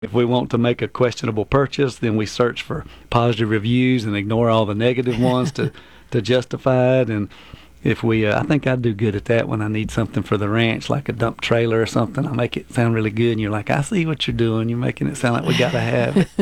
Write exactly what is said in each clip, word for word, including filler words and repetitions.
If we want to make a questionable purchase, then we search for positive reviews and ignore all the negative ones to, to justify it. And if we, uh, I think I do good at that when I need something for the ranch, like a dump trailer or something. I make it sound really good, and you're like, I see what you're doing. You're making it sound like we got to have it.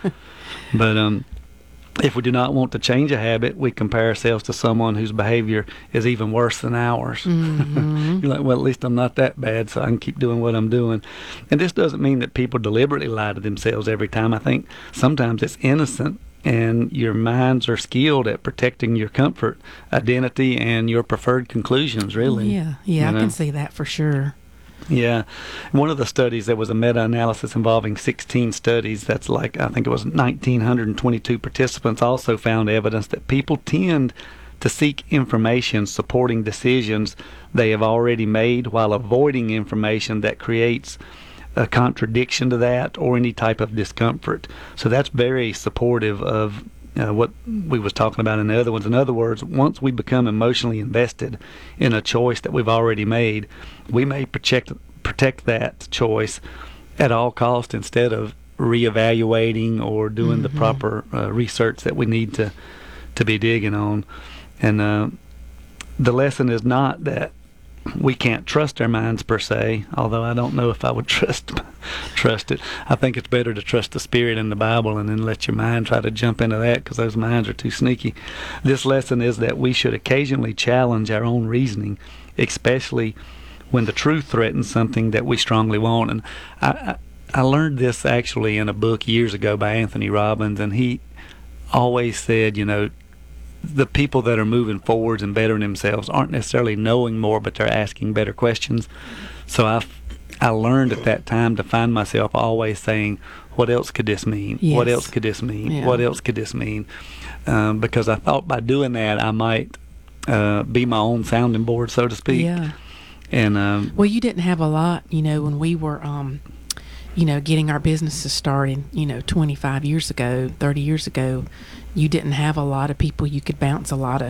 But um, if we do not want to change a habit, we compare ourselves to someone whose behavior is even worse than ours. Mm-hmm. You're like, well, at least I'm not that bad, so I can keep doing what I'm doing. And this doesn't mean that people deliberately lie to themselves every time. I think sometimes it's innocent, and your minds are skilled at protecting your comfort, identity, and your preferred conclusions, really. Yeah, yeah, you know? I can see that for sure. Yeah. One of the studies, there was a meta-analysis involving sixteen studies. That's like, I think it was one thousand nine hundred twenty-two participants, also found evidence that people tend to seek information supporting decisions they have already made while avoiding information that creates a contradiction to that or any type of discomfort. So that's very supportive of Uh, what we was talking about in the other ones. In other words, once we become emotionally invested in a choice that we've already made, we may protect protect that choice at all costs instead of reevaluating or doing mm-hmm. the proper uh, research that we need to to be digging on. And uh, the lesson is not that we can't trust our minds per se, although I don't know if I would trust trust it. I think it's better to trust the Spirit in the Bible and then let your mind try to jump into that, because those minds are too sneaky. This lesson is that we should occasionally challenge our own reasoning, especially when the truth threatens something that we strongly want. And I, I, I learned this actually in a book years ago by Anthony Robbins, and he always said, you know, the people that are moving forwards and bettering themselves aren't necessarily knowing more, but they're asking better questions. So I, I learned at that time to find myself always saying, what else could this mean? Yes. What else could this mean? Yeah. What else could this mean? Um, because I thought by doing that, I might uh, be my own sounding board, so to speak. Yeah. And um, well, you didn't have a lot, you know, when we were, um, you know, getting our businesses started, you know, twenty-five years ago, thirty years ago. You didn't have a lot of people you could bounce a lot of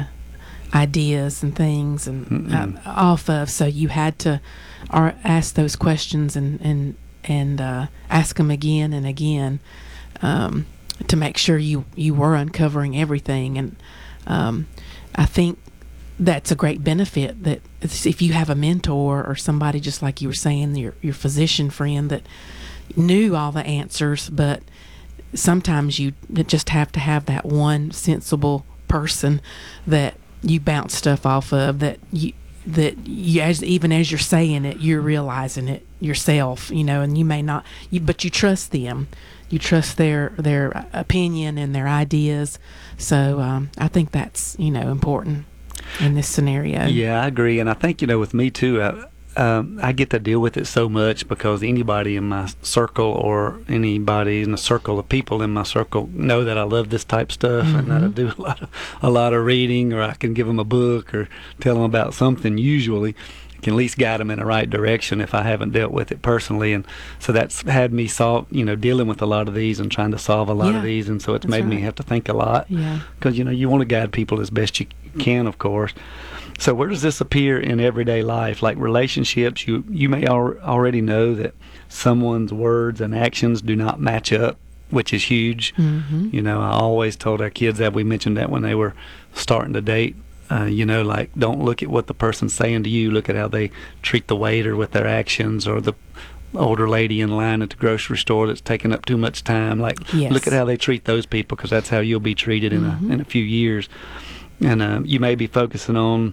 ideas and things and uh, off of, so you had to uh, ask those questions and and and uh, ask them again and again um, to make sure you you were uncovering everything. And um, I think that's a great benefit, that if you have a mentor or somebody, just like you were saying, your your physician friend that knew all the answers, but sometimes you just have to have that one sensible person that you bounce stuff off of, that you that you as even as you're saying it, you're realizing it yourself, you know, and you may not, you, but you trust them, you trust their their opinion and their ideas. So um, I think that's, you know, important in this scenario. Yeah, I agree, and I think, you know, with me too, I, Um, I get to deal with it so much because anybody in my circle or anybody in the circle of people in my circle know that I love this type stuff, mm-hmm. and that I do a lot of a lot of reading, or I can give them a book or tell them about something. Usually, I can at least guide them in the right direction if I haven't dealt with it personally, and so that's had me solve, you know, dealing with a lot of these and trying to solve a lot yeah, of these, and so it's made right. me have to think a lot. Yeah, because you know you want to guide people as best you can, of course. So where does this appear in everyday life? Like relationships, you you may al- already know that someone's words and actions do not match up, which is huge. Mm-hmm. You know, I always told our kids that. We mentioned that when they were starting to date. Uh, you know, like, don't look at what the person's saying to you. Look at how they treat the waiter with their actions, or the older lady in line at the grocery store that's taking up too much time. Like, yes. Look at how they treat those people, because that's how you'll be treated in mm-hmm. a in a few years. And uh, you may be focusing on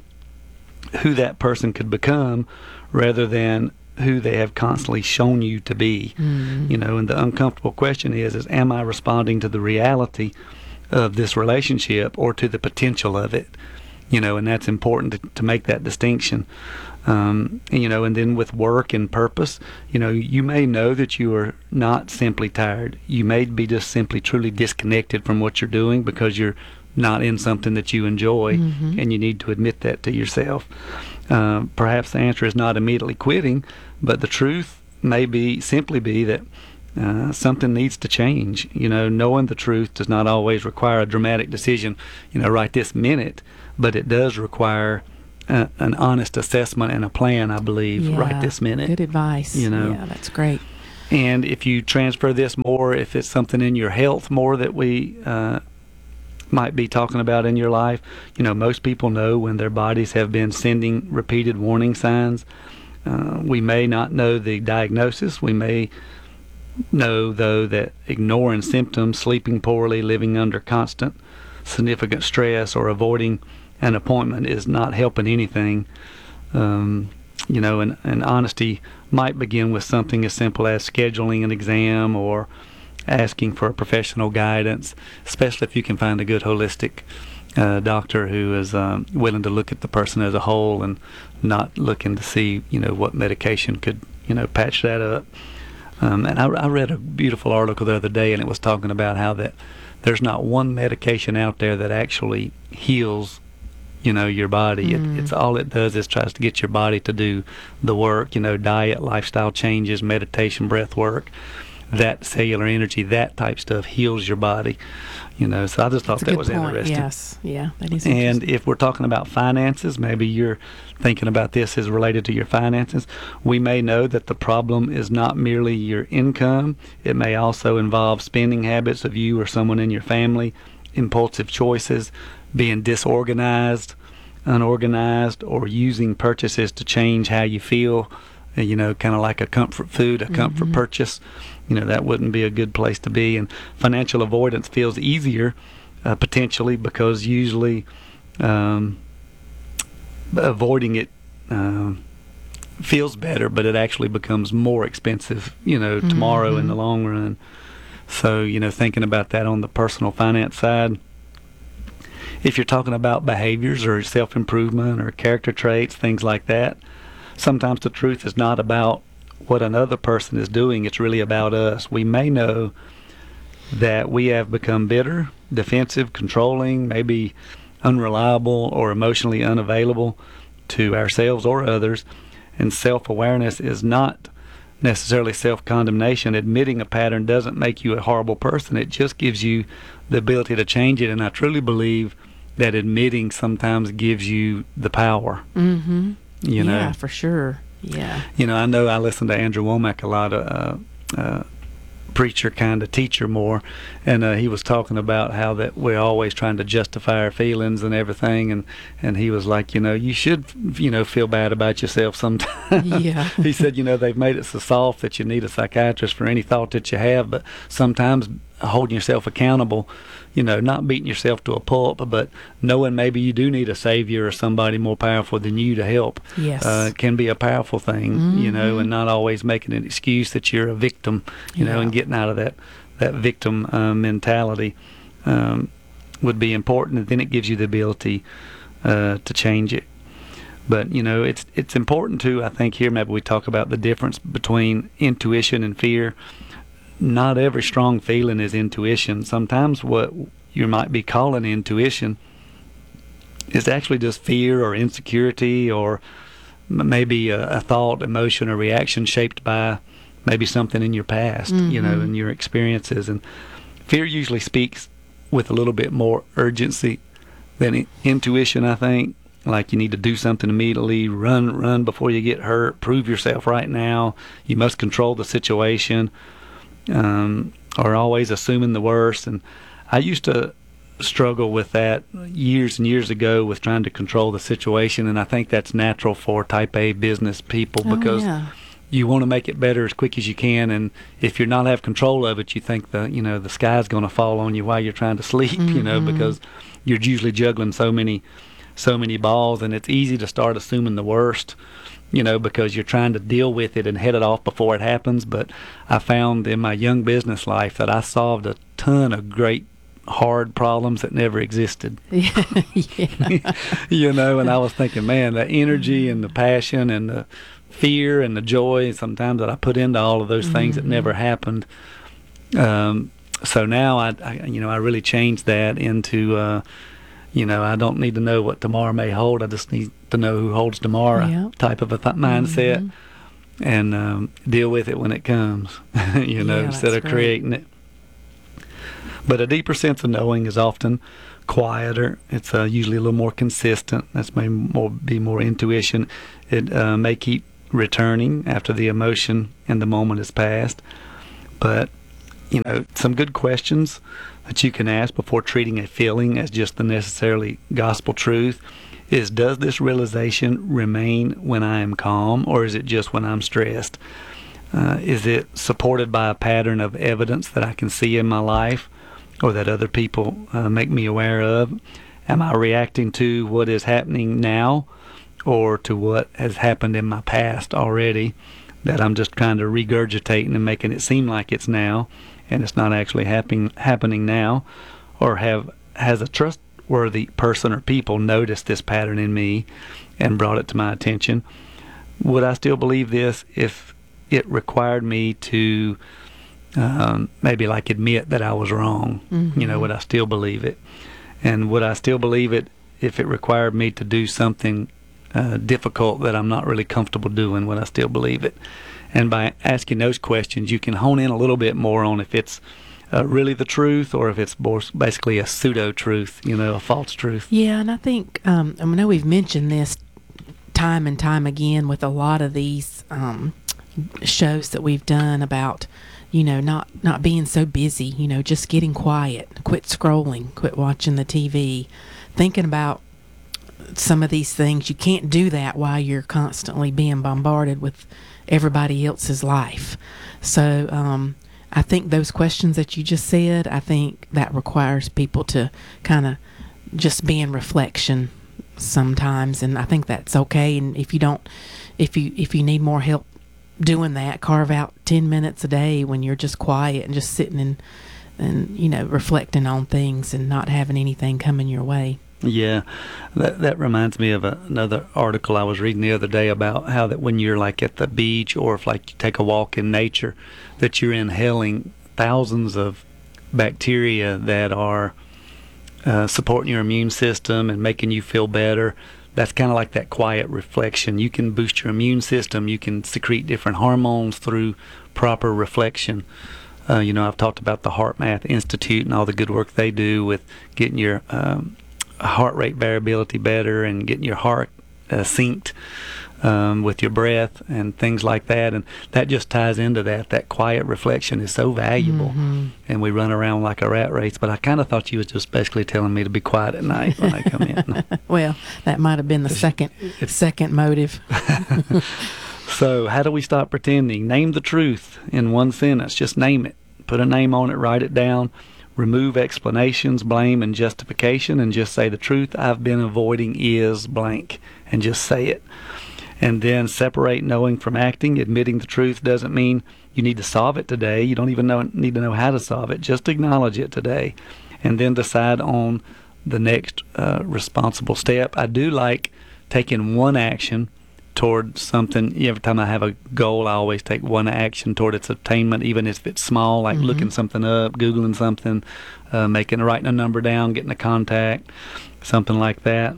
who that person could become rather than who they have constantly shown you to be. Mm-hmm. You know, and the uncomfortable question is, is am I responding to the reality of this relationship or to the potential of it? You know, and that's important to, to make that distinction. Um, and, you know, and then with work and purpose, you know, you may know that you are not simply tired. You may be just simply truly disconnected from what you're doing because you're not in something that you enjoy, mm-hmm. and you need to admit that to yourself. Uh, perhaps the answer is not immediately quitting, but the truth may be simply be that uh, something needs to change. You know, knowing the truth does not always require a dramatic decision, you know, right this minute, but it does require uh, an honest assessment and a plan, I believe, yeah, right this minute. Good advice. You know, yeah, that's great. And if you transfer this more, if it's something in your health more that we uh, might be talking about in your life, you know, most people know when their bodies have been sending repeated warning signs. Uh, we may not know the diagnosis. We may know, though, that ignoring symptoms, sleeping poorly, living under constant significant stress, or avoiding an appointment is not helping anything. Um, you know, and, and honesty might begin with something as simple as scheduling an exam or asking for professional guidance, especially if you can find a good holistic uh, doctor who is um, willing to look at the person as a whole and not looking to see, you know, what medication could, you know, patch that up. Um, and I, I read a beautiful article the other day, and it was talking about how that there's not one medication out there that actually heals, you know, your body. Mm. It, it's all it does is tries to get your body to do the work, you know, diet, lifestyle changes, meditation, breath work, that cellular energy, that type stuff heals your body, you know. So I just thought that was point. interesting. Yes, yeah, that is And interesting. if we're talking about finances, maybe you're thinking about this as related to your finances. We may know that the problem is not merely your income. It may also involve spending habits of you or someone in your family, impulsive choices, being disorganized, unorganized, or using purchases to change how you feel, you know, kind of like a comfort food, a comfort mm-hmm. purchase. You know, that wouldn't be a good place to be. And financial avoidance feels easier, uh, potentially, because usually um, avoiding it um, feels better, but it actually becomes more expensive, you know, tomorrow mm-hmm. in the long run. So, you know, thinking about that on the personal finance side, if you're talking about behaviors or self-improvement or character traits, things like that, sometimes the truth is not about what another person is doing. It's really about us. We may know that we have become bitter, defensive, controlling, maybe unreliable or emotionally unavailable to ourselves or others. And self-awareness is not necessarily self-condemnation. Admitting a pattern doesn't make you a horrible person. It just gives you the ability to change it. And I truly believe that admitting sometimes gives you the power. Mm-hmm. You know? Yeah, for sure. Yeah. You know, I know I listen to Andrew Womack a lot, of uh, uh, preacher kind of teacher more, and uh, he was talking about how that we're always trying to justify our feelings and everything, and, and he was like, you know, you should, you know, feel bad about yourself sometimes. Yeah. He said, you know, they've made it so soft that you need a psychiatrist for any thought that you have, but sometimes holding yourself accountable, you know, not beating yourself to a pulp, but knowing maybe you do need a savior or somebody more powerful than you to help, yes, uh, can be a powerful thing, mm-hmm. you know, and not always making an excuse that you're a victim, you yeah. know, and getting out of that, that victim uh, mentality um, would be important, and then it gives you the ability uh, to change it. But, you know, it's it's important too, I think here maybe we talk about the difference between intuition and fear. Not every strong feeling is intuition. Sometimes what you might be calling intuition is actually just fear or insecurity, or maybe a, a thought, emotion, or reaction shaped by maybe something in your past, mm-hmm. you know, and your experiences. And fear usually speaks with a little bit more urgency than in- intuition, I think. Like you need to do something immediately, run, run before you get hurt, prove yourself right now. You must control the situation. Um, or always assuming the worst. And I used to struggle with that years and years ago with trying to control the situation, and I think that's natural for type A business people oh, because yeah. you want to make it better as quick as you can, and if you're not have control of it, you think the you know the sky's going to fall on you while you're trying to sleep, mm-hmm. you know, because you're usually juggling so many so many balls, and it's easy to start assuming the worst, you know, because you're trying to deal with it and head it off before it happens. But I found in my young business life that I solved a ton of great hard problems that never existed. Yeah. You know, and I was thinking, man, the energy and the passion and the fear and the joy sometimes that I put into all of those things mm-hmm. that never happened. Um, so now I, I, you know, I really changed that into, uh, you know, I don't need to know what tomorrow may hold. I just need to know who holds tomorrow, yep. type of a th- mindset, mm-hmm. and um, deal with it when it comes, you know, yeah, instead of great. creating it. But a deeper sense of knowing is often quieter. It's uh, usually a little more consistent. That's may more be more intuition. It uh, may keep returning after the emotion and the moment has passed. But, you know, some good questions that you can ask before treating a feeling as just the necessarily gospel truth is, does this realization remain when I am calm, or is it just when I'm stressed? Uh, is it supported by a pattern of evidence that I can see in my life or that other people uh, make me aware of? Am I reacting to what is happening now or to what has happened in my past already that I'm just trying to regurgitate and making it seem like it's now and it's not actually happening happening now? Or have has a trustworthy person or people noticed this pattern in me and brought it to my attention? Would I still believe this if it required me to um, maybe like admit that I was wrong? Mm-hmm. You know, would I still believe it? And would I still believe it if it required me to do something uh, difficult that I'm not really comfortable doing? Would I still believe it? And by asking those questions, you can hone in a little bit more on if it's uh, really the truth or if it's more basically a pseudo-truth, you know, a false truth. Yeah, and I think, um, I know we've mentioned this time and time again with a lot of these um, shows that we've done about, you know, not, not being so busy, you know, just getting quiet, quit scrolling, quit watching the T V, thinking about some of these things. You can't do that while you're constantly being bombarded with everybody else's life. So um, I think those questions that you just said, I think that requires people to kind of just be in reflection sometimes, and I think that's okay. And if you don't, if you if you need more help doing that, carve out ten minutes a day when you're just quiet and just sitting and and you know reflecting on things and not having anything coming your way. Yeah, that that reminds me of a, another article I was reading the other day about how that when you're like at the beach or if like you take a walk in nature, that you're inhaling thousands of bacteria that are uh, supporting your immune system and making you feel better. That's kind of like that quiet reflection. You can boost your immune system. You can secrete different hormones through proper reflection. Uh, you know, I've talked about the HeartMath Institute and all the good work they do with getting your um, heart rate variability better and getting your heart uh, synced um, with your breath and things like that. And that just ties into that. That quiet reflection is so valuable. Mm-hmm. And we run around like a rat race. But I kind of thought you was just basically telling me to be quiet at night when I come in. Well, that might have been the second second motive. So how do we stop pretending? Name the truth in one sentence. Just name it. Put a name on it. Write it down. Remove explanations, blame, and justification, and just say the truth I've been avoiding is blank, and just say it. And then separate knowing from acting. Admitting the truth doesn't mean you need to solve it today. You don't even know, need to know how to solve it. Just acknowledge it today, and then decide on the next uh, responsible step. I do like taking one action toward something. Every time I have a goal, I always take one action toward its attainment, even if it's small, like mm-hmm. looking something up, Googling something, uh, making, writing a number down, getting a contact, something like that.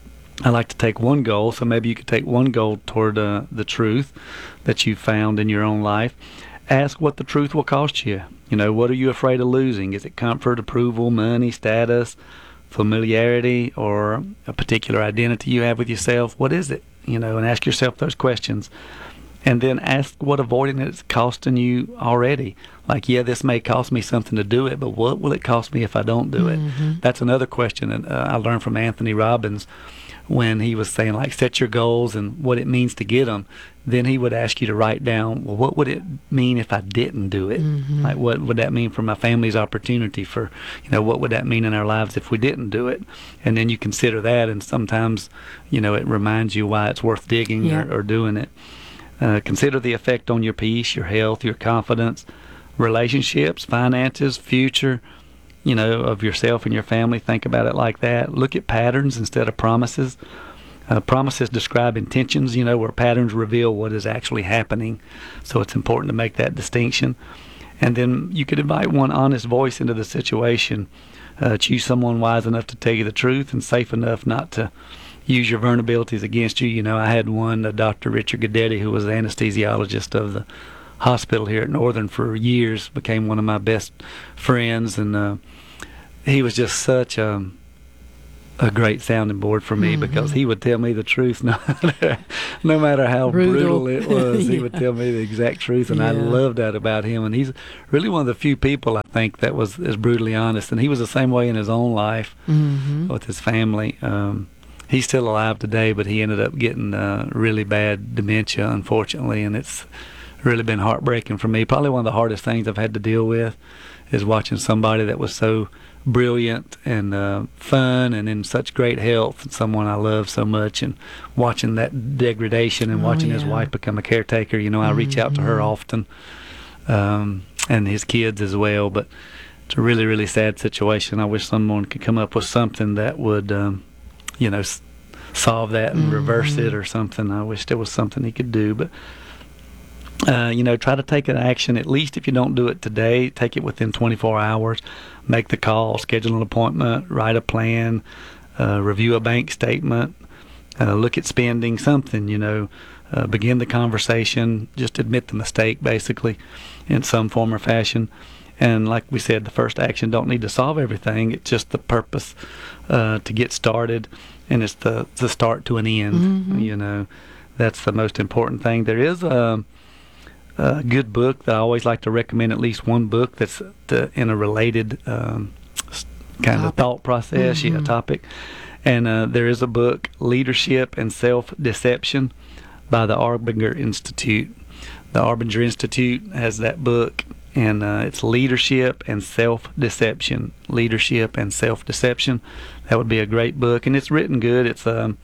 I like to take one goal, so maybe you could take one goal toward uh, the truth that you found in your own life. Ask what the truth will cost you. You know, what are you afraid of losing? Is it comfort, approval, money, status, familiarity, or a particular identity you have with yourself? What is it? You know, and ask yourself those questions. And then ask what avoiding it is costing you already. Like, yeah, this may cost me something to do it, but what will it cost me if I don't do it? Mm-hmm. That's another question that uh, I learned from Anthony Robbins when he was saying, like, set your goals and what it means to get them. Then he would ask you to write down, well, what would it mean if I didn't do it? Mm-hmm. Like, what would that mean for my family's opportunity? For, you know, what would that mean in our lives if we didn't do it? And then you consider that, and sometimes, you know, it reminds you why it's worth digging yeah. or, or doing it. Uh, consider the effect on your peace, your health, your confidence, relationships, finances, future, you know, of yourself and your family. Think about it like that. Look at patterns instead of promises. Uh, promises describe intentions, you know, where patterns reveal what is actually happening. So it's important to make that distinction. And then you could invite one honest voice into the situation. Uh, choose someone wise enough to tell you the truth and safe enough not to use your vulnerabilities against you. You know, I had one, uh, Doctor Richard Gadetti, who was the anesthesiologist of the hospital here at Northern for years, became one of my best friends. And uh, he was just such a a great sounding board for me, Mhm. because he would tell me the truth no matter, no matter how brutal, Brutal. it was. He Yeah. would tell me the exact truth, and I Yeah. love that about him. And he's really one of the few people, I think, that was as brutally honest. And he was the same way in his own life Mhm. with his family. Um, he's still alive today, but he ended up getting uh, really bad dementia, unfortunately, and it's really been heartbreaking for me. Probably one of the hardest things I've had to deal with is watching somebody that was so brilliant and uh, fun and in such great health, and someone I love so much, and watching that degradation and Oh, watching his yeah. wife become a caretaker. You know, I reach out to her Mhm. often, um, and his kids as well. But it's a really, really sad situation. I wish someone could come up with something that would, um, you know, s- solve that and reverse Mhm. it or something. I wish there was something he could do, but. Uh, you know, try to take an action. At least if you don't do it today, take it within twenty-four hours. Make the call, schedule an appointment, write a plan, uh, review a bank statement, uh, look at spending something. You know, uh, begin the conversation. Just admit the mistake, basically, in some form or fashion. And like we said, the first action don't need to solve everything. It's just the purpose uh, to get started, and it's the the start to an end. Mhm. You know, that's the most important thing. There is a a good book that I always like to recommend, at least one book that's the, in a related um, s- kind of Topic. thought process, yeah, Mhm. topic. And uh, there is a book, Leadership and Self-Deception, by the Arbinger Institute. The Arbinger Institute has that book, and uh, it's Leadership and Self-Deception. Leadership and Self-Deception. That would be a great book, and it's written good. It's um,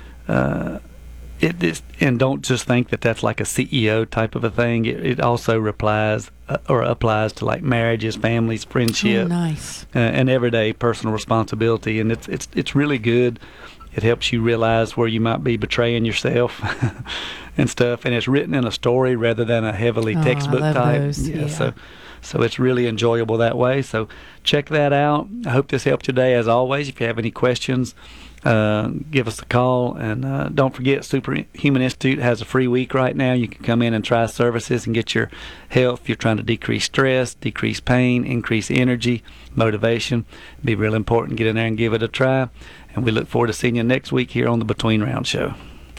uh, It is, and don't just think that that's like a C E O type of a thing. It, it also replies uh, or applies to like marriages, families, friendship, Oh, nice. uh, and everyday personal responsibility. And it's it's it's really good. It helps you realize where you might be betraying yourself and stuff. And it's written in a story rather than a heavily Oh, I textbook love type. those, yeah. So so it's really enjoyable that way. So check that out. I hope this helped today. As always, if you have any questions, uh, give us a call. And uh, don't forget, Superhuman Institute has a free week right now. You can come in and try services and get your health. You're trying to decrease stress, decrease pain, increase energy, motivation. It'd be real important. Get in there and give it a try. And we look forward to seeing you next week here on the Between Round Show.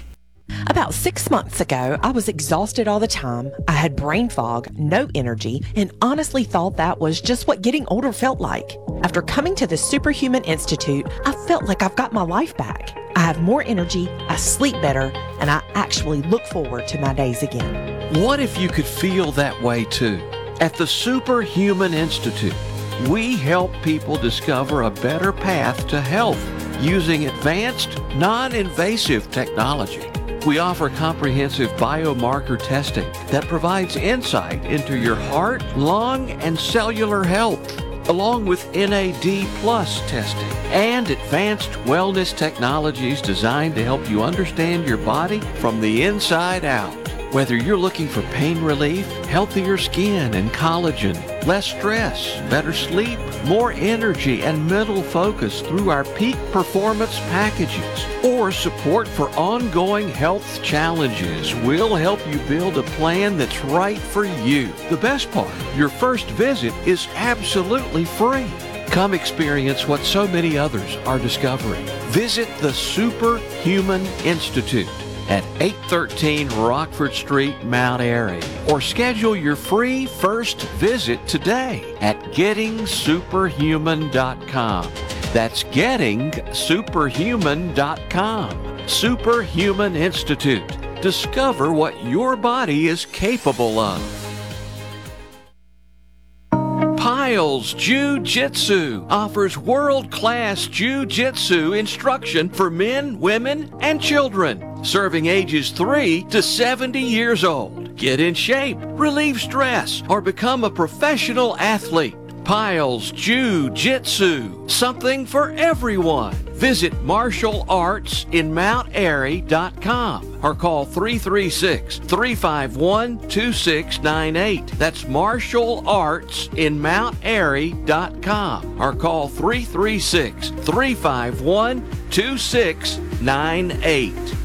About six months ago, I was exhausted all the time. I had brain fog, no energy, and honestly thought that was just what getting older felt like. After coming to the Superhuman Institute, I felt like I've got my life back. I have more energy, I sleep better, and I actually look forward to my days again. What if you could feel that way too? At the Superhuman Institute, we help people discover a better path to health using advanced, non-invasive technology. We offer comprehensive biomarker testing that provides insight into your heart, lung, and cellular health, along with N A D plus testing and advanced wellness technologies designed to help you understand your body from the inside out. Whether you're looking for pain relief, healthier skin and collagen, less stress, better sleep, more energy, and mental focus through our peak performance packages, or support for ongoing health challenges, we'll help you build a plan that's right for you. The best part, your first visit is absolutely free. Come experience what so many others are discovering. Visit the Superhuman Institute at eight thirteen Rockford Street, Mount Airy, or schedule your free first visit today at getting superhuman dot com. That's getting superhuman dot com. Superhuman Institute. Discover what your body is capable of. Piles Jiu-Jitsu offers world-class Jiu-Jitsu instruction for men, women, and children, serving ages three to seventy years old. Get in shape, relieve stress, or become a professional athlete. Piles Jiu-Jitsu, something for everyone. Visit martial arts in mount airy dot com or call three three six, three five one, two six nine eight. That's martial arts in mount airy dot com or call three three six, three five one, two six nine eight.